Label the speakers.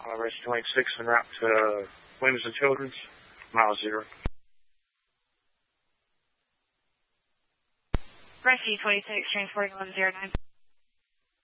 Speaker 1: Rescue 26 en route to Women's and Children's, mile 0.
Speaker 2: Rescue 26, transporting 109